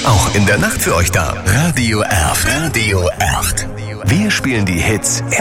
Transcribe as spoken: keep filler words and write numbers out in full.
auch in der Nacht für euch da. Radio Erft. Radio Erft. Wir spielen die Hits